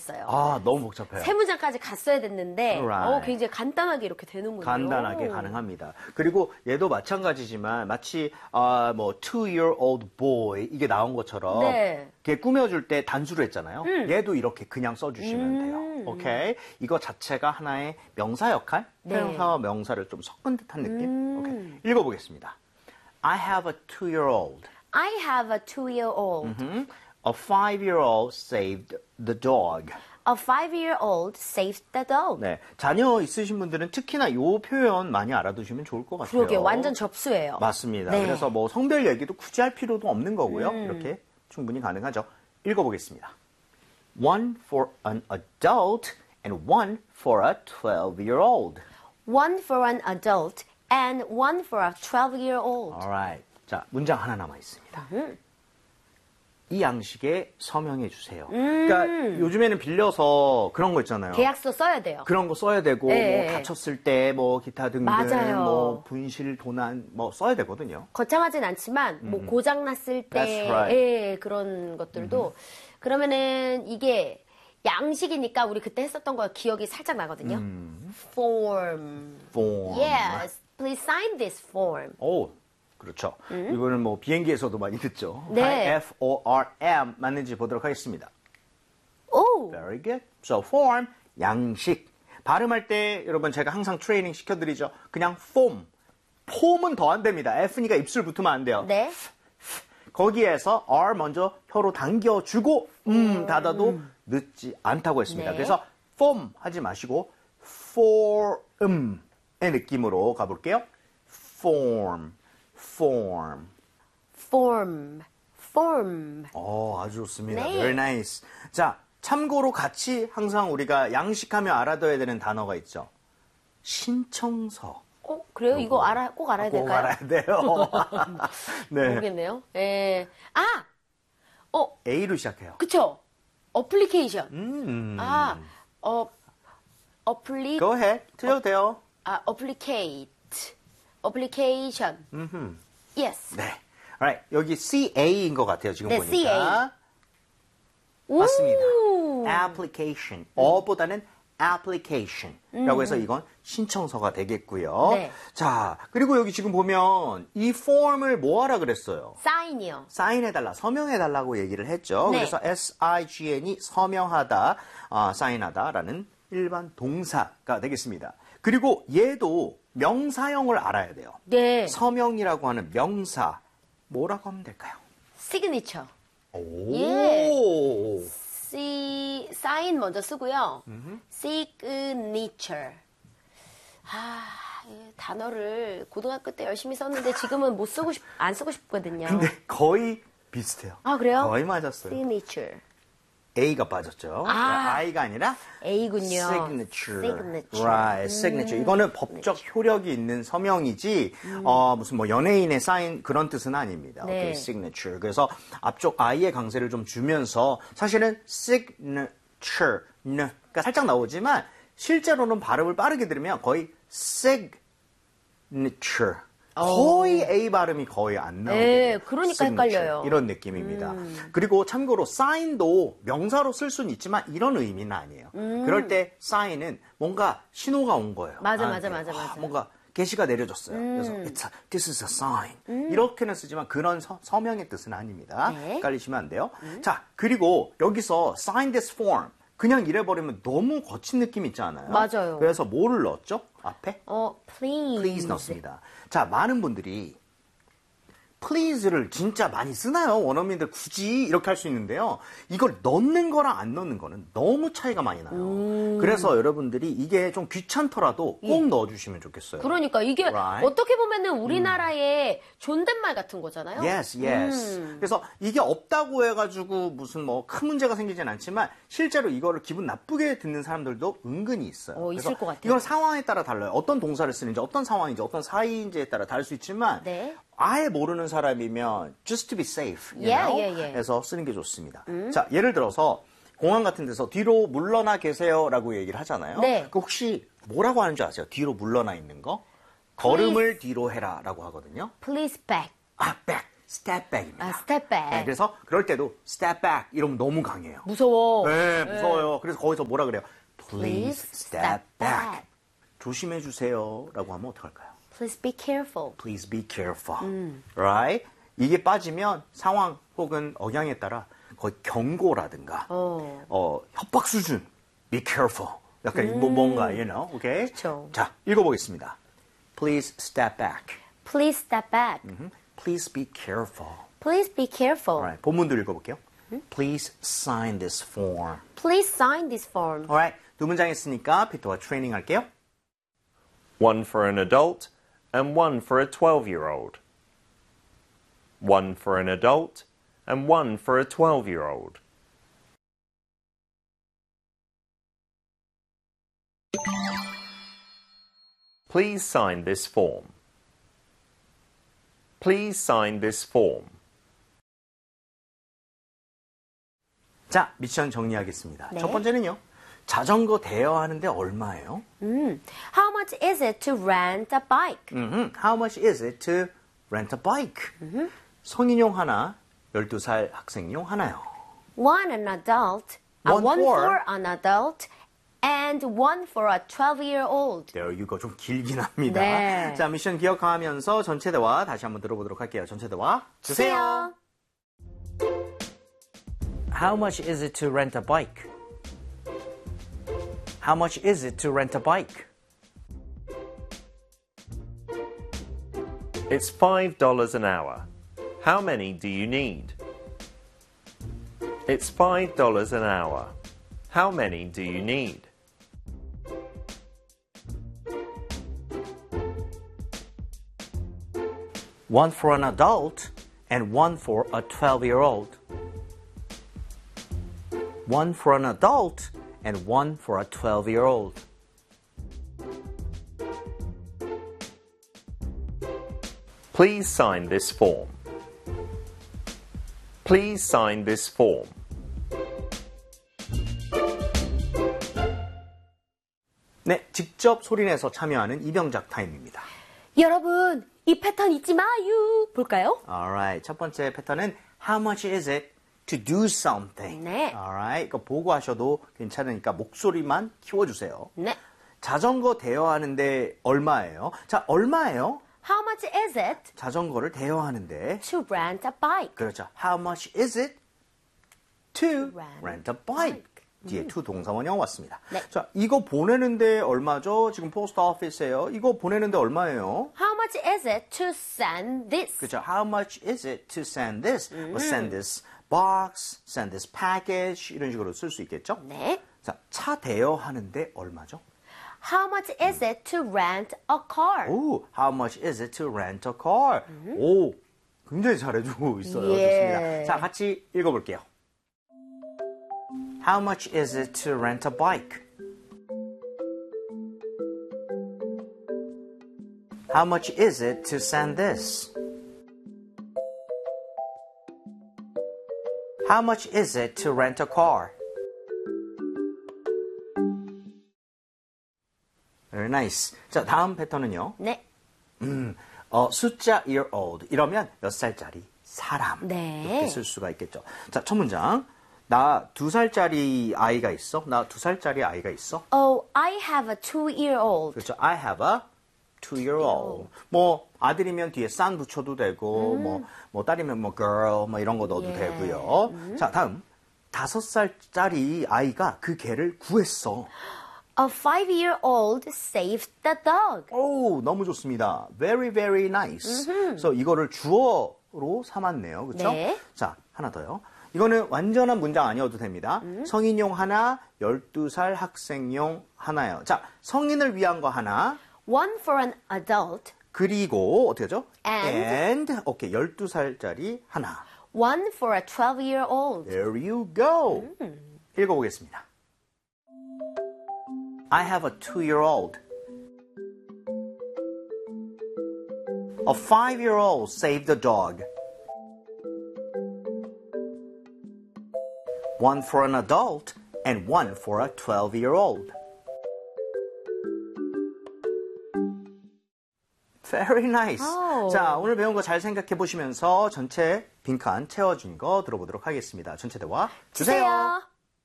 복잡했어요. 아, 너무 복잡해요. 세 문장까지 갔어야 됐는데 Right. 굉장히 간단하게 이렇게 되는군요. 간단하게 가능합니다. 그리고 얘도 마찬가지지만 마치 뭐 2-year-old boy 이게 나온 것처럼 네. 이렇게 꾸며줄 때 단수로 했잖아요. 얘도 이렇게 그냥 써주시면 돼요. 오케이. 이거 자체가 하나의 명사 역할, 네. 형용사와 명사를 좀 섞은 듯한 느낌. 오케이. 읽어보겠습니다. I have a 2-year-old. I have a 2-year-old. A 5-year-old saved the dog. A 5-year-old saved the dog. 네, 자녀 있으신 분들은 특히나 이 표현 많이 알아두시면 좋을 것 같아요. 그러게 완전 접수예요. 맞습니다. 네. 그래서 뭐 성별 얘기도 굳이 할 필요도 없는 거고요. 이렇게 충분히 가능하죠. 읽어보겠습니다. One for an adult and one for a 12-year-old. One for an adult and one for a 12-year-old. Alright. 자, 문장 하나 남아 있습니다. 이 양식에 서명해 주세요. 그러니까 요즘에는 빌려서 그런 거 있잖아요. 계약서 써야 돼요. 그런 거 써야 되고 네. 뭐 다쳤을 때 뭐 기타 등등 맞아요. 뭐 분실 도난 뭐 써야 되거든요. 거창하진 않지만 뭐 고장 났을 That's 때 right. 그런 것들도 그러면은 이게 양식이니까 우리 그때 했었던 거 기억이 살짝 나거든요. Form. Form. Yes, please sign this form. 오, 그렇죠. 이거는 뭐 비행기에서도 많이 듣죠. 네. F-O-R-M 맞는지 보도록 하겠습니다. 오, Very good. So form, 양식. 발음할 때 여러분 제가 항상 트레이닝 시켜드리죠. 그냥 form. 폼은 더 안 됩니다. F니까 입술 붙으면 안 돼요. 네. 거기에서 R 먼저 혀로 당겨주고 닫아도 늦지 않다고 했습니다. 네. 그래서 form 하지 마시고 form의 느낌으로 가볼게요. form. form. 아주 좋습니다. 네. Very nice. 자, 참고로 같이 항상 우리가 양식하면 알아둬야 되는 단어가 있죠. 신청서. 그래요? 이거 꼭 알아야 꼭 될까요? 알아야 돼요. 네. 모르겠네요. 예. A로 시작해요. 그쵸? 어플리케이션. Go ahead. 틀려도 돼요. application. Yes. 네. Alright. 여기 CA인 것 같아요. 지금 네, 보니까. 맞습니다. application. 어보다는 application라고 해서 이건 신청서가 되겠고요. 네. 자, 그리고 여기 지금 보면 이 폼을 뭐 하라 그랬어요? 사인이요. 사인해달라, 서명해달라고 얘기를 했죠. 네. 그래서 SIGN이 서명하다, 사인하다라는 일반 동사가 되겠습니다. 그리고 얘도 명사형을 알아야 돼요. 네. 서명이라고 하는 명사, 뭐라고 하면 될까요? signature. 오. 예. 사인 먼저 쓰고요. signature. 이 단어를 고등학교 때 열심히 썼는데 지금은 안 쓰고 싶거든요. 근데 거의 비슷해요. 그래요? 거의 맞았어요. signature. A가 빠졌죠. I가 아니라 A군요. signature. Right, signature. 이거는 법적 효력이 있는 서명이지 무슨 뭐 연예인의 사인 그런 뜻은 아닙니다. 네. Okay, signature. 그래서 앞쪽 I의 강세를 좀 주면서 사실은 signature, 가 살짝 나오지만 실제로는 발음을 빠르게 들으면 거의 signature. 거의 A 발음이 거의 안 나오고 네, 그러니까 헷갈려요. 이런 느낌입니다. 그리고 참고로 sign도 명사로 쓸 수는 있지만 이런 의미는 아니에요. 그럴 때 sign은 뭔가 신호가 온 거예요. 맞아. 뭔가 게시가 내려졌어요. 그래서 this is a sign. 이렇게는 쓰지만 그런 서명의 뜻은 아닙니다. 네. 헷갈리시면 안 돼요. 자, 그리고 여기서 sign this form. 그냥 이래버리면 너무 거친 느낌 있지 않아요? 맞아요. 그래서 뭐를 넣었죠? 앞에? please. please 넣습니다. 자, 많은 분들이 please를 진짜 많이 쓰나요? 원어민들 굳이 이렇게 할 수 있는데요. 이걸 넣는 거랑 안 넣는 거는 너무 차이가 많이 나요. 그래서 여러분들이 이게 좀 귀찮더라도 꼭 넣어주시면 좋겠어요. 그러니까 이게 Right. 어떻게 보면은 우리나라의 존댓말 같은 거잖아요. Yes. 그래서 이게 없다고 해가지고 무슨 뭐 큰 문제가 생기진 않지만 실제로 이거를 기분 나쁘게 듣는 사람들도 은근히 있어요. 있을 그래서 것 같아요. 이건 상황에 따라 달라요. 어떤 동사를 쓰는지, 어떤 상황인지, 어떤 사이인지에 따라 다를 수 있지만 네. 아예 모르는 사람이면 just to be safe, you Yeah, know? yeah, yeah. 해서 쓰는 게 좋습니다. 자, 예를 들어서 공항 같은 데서 뒤로 물러나 계세요라고 얘기를 하잖아요. 네. 그 혹시 뭐라고 하는 줄 아세요? 뒤로 물러나 있는 거? 걸음을 뒤로 해라라고 하거든요. please back. back. step back입니다. step back. 네, 그래서 그럴 때도 step back 이러면 너무 강해요. 무서워. 네, 무서워요. 그래서 거기서 뭐라 그래요? Please step back. back. 조심해 주세요라고 하면 어떡할까요? Please be careful. Please be careful. Right? 이게 빠지면 상황 혹은 억양에 따라 거의 경고라든가 협박 수준. Be careful. 약간 뭔가, you know, okay? 그쵸. 자, 읽어보겠습니다. Please step back. Please step back. Please be careful. Please be careful. Alright, 본문도 읽어볼게요. Please sign this form. Please sign this form. Alright, 두 문장 했으니까 피터와 트레이닝 할게요. One for an adult and one for a 12-year-old. One for an adult and one for a 12-year-old. Please sign this form. Please sign this form. 자, 미션 정리하겠습니다. 네. 첫 번째는요. 자전거 대여하는데 얼마예요? How much is it to rent a bike? How much is it to rent a bike? 성인용 하나, 12살 학생용 하나요. One an adult, One one for- for an adult, and one for a 12-year-old. There you go. 좀 길긴 합니다. 네. 자, 미션 기억하면서 전체 대화 다시 한번 들어보도록 할게요. 전체 대화 주세요. How much is it to rent a bike? How much is it to rent a bike? It's $5 an hour. How many do you need? It's $5 an hour. How many do you need? One for an adult and one for a 12-year-old. One for an adult and one for a 12-year-old. Please sign this form. Please sign this form. 네, 직접 소리내서 참여하는 이병작 타임입니다. 여러분, 이 패턴 잊지 마요. 볼까요? Alright, 첫 번째 패턴은 How much is it to do something? 네. Alright, 이거 보고 하셔도 괜찮으니까 목소리만 키워주세요. 네. 자전거 대여하는데 얼마예요? 자, 얼마예요? How much is it 자전거를 대여하는데 to rent a bike? 그렇죠. How much is it to Rent rent a bike? 뒤에 to 동사원형 왔습니다. 네. 자, 이거 보내는데 얼마죠? 지금 포스트 오피스예요. 이거 보내는데 얼마예요? How much is it to send this? 그렇죠. How much is it to send this? 뭐 send this box, send this package 이런 식으로 쓸 수 있겠죠? 네. 자, 차 대여하는데 얼마죠? How much is it to rent a car? 오, how much is it to rent a car? 오, 굉장히 잘해주고 있어요. 예. 좋습니다. 자, 같이 읽어볼게요. How much is it to rent a bike? How much is it to send this? How much is it to rent a car? Very nice. 자, 다음 패턴은요. 네. 숫자 year old 이러면 몇 살짜리 사람 네. 이렇게 쓸 수가 있겠죠. 자, 첫 문장. 나 2살짜리 아이가 있어? 나 2살짜리 아이가 있어? Oh, I have a 2-year-old. 그렇죠. I have a 2-year-old. 뭐 아들이면 뒤에 son 붙여도 되고 뭐 딸이면 뭐 girl 뭐 이런 거 넣어도 예. 되고요. 자, 다음. 5살짜리 아이가 그 개를 구했어. A 5-year-old saved the dog. 오, 너무 좋습니다. Very, very nice. 그래서 이거를 주어로 삼았네요. 그렇죠? 네. 자, 하나 더요. 이거는 완전한 문장 아니어도 됩니다. 성인용 하나, 12살 학생용 하나요. 자, 성인을 위한 거 하나, One for an adult. 그리고 어떻게 하죠? And. 오케이, 12살짜리 하나. One for a 12-year-old. There you go. 읽어보겠습니다. I have a 2-year-old. A 5-year-old saved the dog. One for an adult and one for a 12-year-old. Very nice. Oh. 자, 오늘 배운 거 잘 생각해 보시면서 전체 빈칸 채워진 거 들어보도록 하겠습니다. 전체 대화 주세요.